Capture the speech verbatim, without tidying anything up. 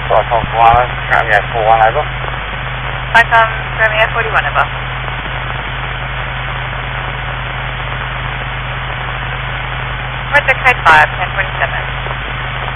South Carolina, Jeremy F forty-one, over. Python, Jeremy F forty-one, over. Roger, Kite five, ten twenty-seven.